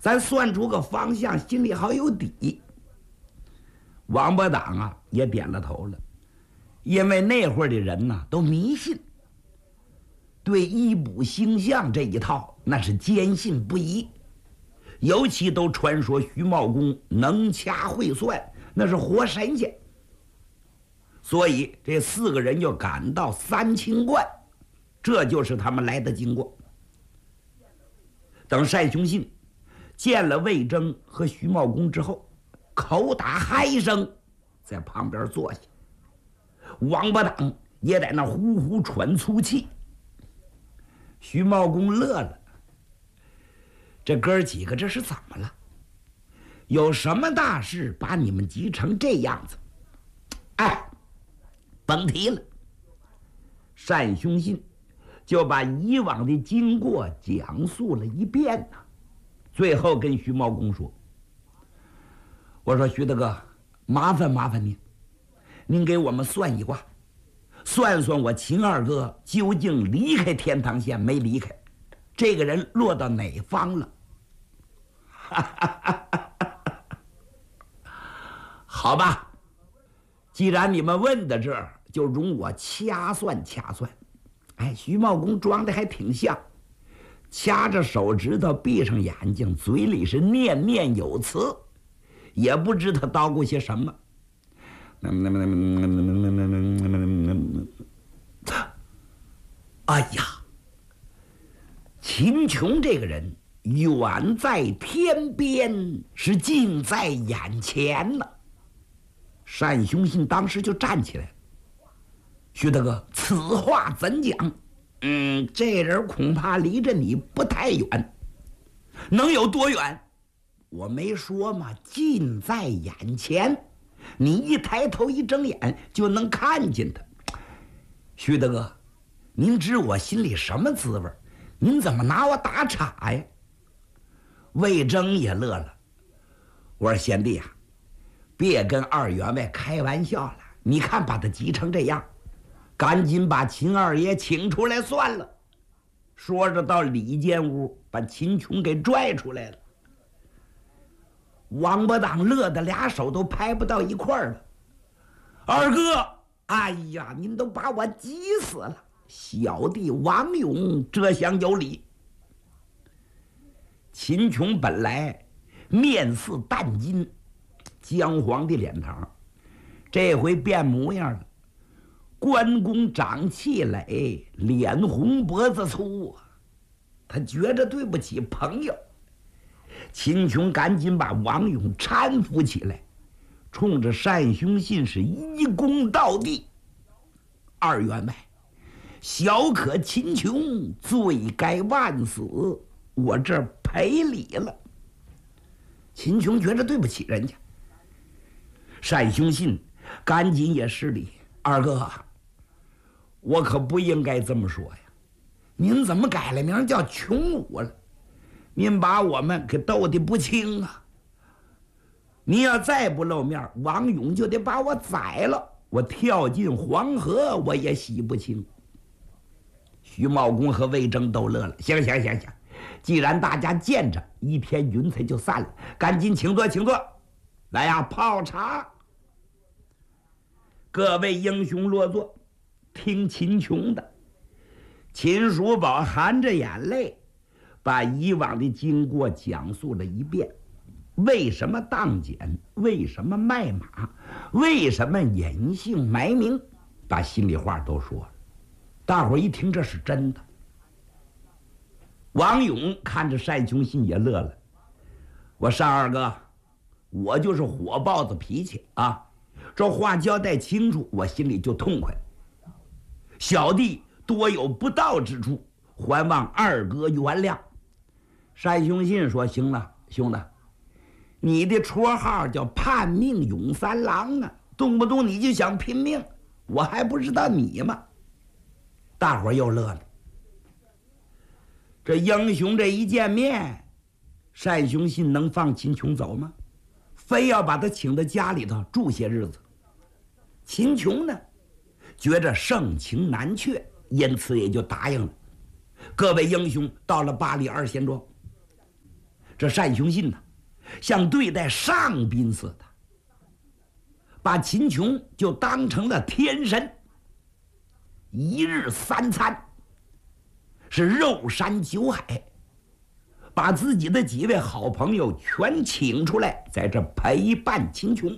咱算出个方向，心里好有底。王八党啊也点了头了，因为那会儿的人呐都迷信，对医卜星象这一套那是坚信不疑，尤其都传说徐茂公能掐会算，那是活神仙。所以这4个人就赶到三清观，这就是他们来的经过。等单雄信见了魏征和徐茂公之后，口打嗨声，在旁边坐下。王八党也在那呼呼喘粗气。徐茂公乐了，这哥几个这是怎么了？有什么大事把你们急成这样子？哎，甭提了。单雄信就把以往的经过讲述了一遍呐，最后跟徐茂公说：“我说徐大哥，麻烦您给我们算一卦，算算我秦二哥究竟离开天堂县没离开，这个人落到哪方了？”好吧，既然你们问到这儿，就容我掐算。哎，徐茂公装的还挺像，掐着手指头，闭上眼睛，嘴里是念念有词，也不知他叨咕些什么。哎呀，秦琼这个人远在天边，是近在眼前呢。单雄信当时就站起来：“徐大哥，此话怎讲？这人恐怕离着你不太远，能有多远？我没说吗？近在眼前，你一抬头一睁眼就能看见他。徐大哥，您知我心里什么滋味？您怎么拿我打岔呀？”魏征也乐了，我说：“贤弟啊，别跟二员外开玩笑了，你看把他急成这样，赶紧把秦二爷请出来算了。”说着到里间屋把秦琼给拽出来了。王八党乐得俩手都拍不到一块儿了。“二哥，哎呀，您都把我急死了！小弟王勇这厢有礼。”秦琼本来面似淡金，姜黄的脸膛，这回变模样了，关公长气垒，脸红脖子粗啊！他觉着对不起朋友。秦琼赶紧把王勇搀扶起来，冲着单雄信是一躬到地：“二员外，小可秦琼罪该万死，我这赔礼了。”秦琼觉着对不起人家。单雄信赶紧也施礼：“二哥，我可不应该这么说呀，您怎么改了名叫穷武了？您把我们给斗得不轻啊！您要再不露面，王勇就得把我宰了，我跳进黄河我也洗不清。”徐茂公和魏征都乐了：“行，既然大家见着，一片云彩就散了，赶紧请坐，来呀，泡茶。”各位英雄落座，听秦琼的。秦叔宝含着眼泪把以往的经过讲述了一遍，为什么当检，为什么卖马，为什么隐姓埋名，把心里话都说了。大伙一听这是真的。王勇看着单雄信也乐了：“我单二哥，我就是火爆子脾气啊，这话交代清楚，我心里就痛快。小弟多有不到之处，还望二哥原谅。”单雄信说：“行了，兄弟，你的绰号叫叛命勇三郎啊，动不动你就想拼命，我还不知道你吗？”大伙又乐了。这英雄这一见面，单雄信能放秦琼走吗？非要把他请到家里头住些日子。秦琼呢，觉着盛情难却，因此也就答应了。各位英雄到了八里二贤庄， 这单雄信呢，像对待上宾似的，把秦琼就当成了天神，一日三餐是肉山酒海，把自己的几位好朋友全请出来，在这陪伴秦琼。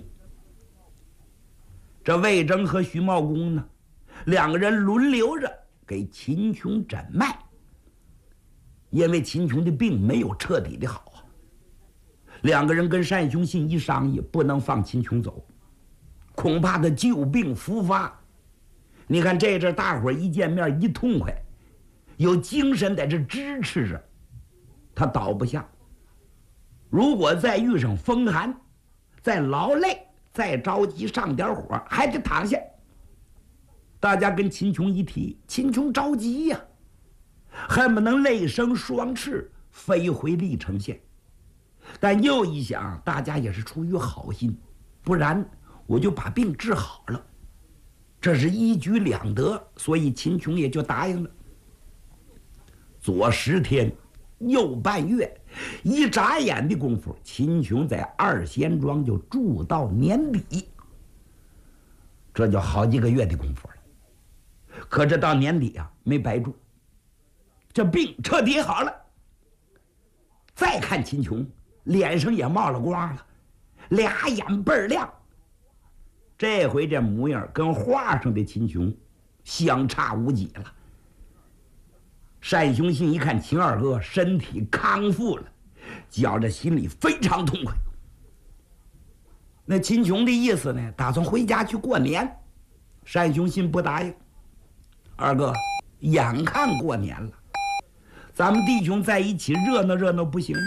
这魏征和徐茂公呢，两个人轮流着给秦琼诊脉，因为秦琼的病没有彻底的好啊。两个人跟单雄信一商议，不能放秦琼走，恐怕他旧病复发。你看这阵大伙一见面一痛快，有精神在这支持着，他倒不下。如果再遇上风寒，再劳累，再着急上点火，还得躺下。大家跟秦琼一提，秦琼着急呀，恨不能泪生双翅飞回历城县。但又一想，大家也是出于好心，不然我就把病治好了，这是一举两得，所以秦琼也就答应了。左10天，右半月，一眨眼的功夫，秦琼在二仙庄就住到年底，这就好几个月的功夫了。可这到年底啊，没白住，这病彻底好了。再看秦琼，脸上也冒了光了，俩眼倍儿亮。这回这模样跟画上的秦琼相差无几了。单雄信一看秦二哥身体康复了，觉着心里非常痛快。那秦琼的意思呢，打算回家去过年。单雄信不答应。二哥，眼看过年了，咱们弟兄在一起热闹热闹不行吗？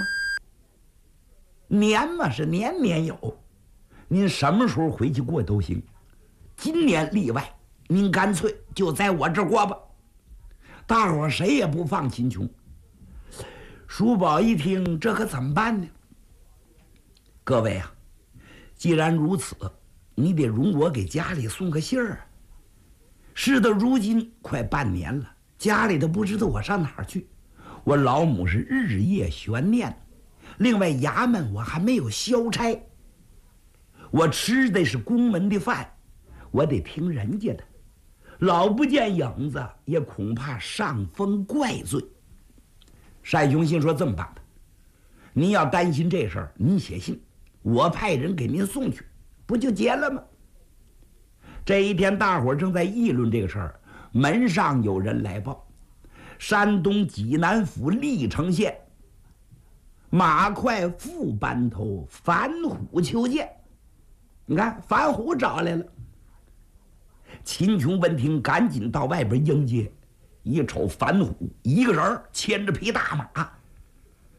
年嘛是年年有，您什么时候回去过都行，今年例外，您干脆就在我这儿过吧。大伙谁也不放秦琼。叔宝一听，这可怎么办呢？各位啊，既然如此，你得容我给家里送个信儿啊。事到如今快半年了，家里都不知道我上哪儿去，我老母是日夜悬念，另外衙门我还没有消差，我吃的是宫门的饭，我得听人家的，老不见影子，也恐怕上封怪罪。单雄信说：“这么办吧，您要担心这事儿，您写信，我派人给您送去，不就结了吗？”这一天，大伙正在议论这个事儿，门上有人来报：山东济南府历城县马快副班头樊虎求见。你看，樊虎找来了。秦琼闻听，赶紧到外边迎接。一瞅樊虎一个人牵着匹大马，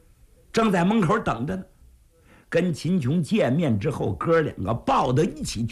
正在门口等着呢。跟秦琼见面之后，哥两个抱到一起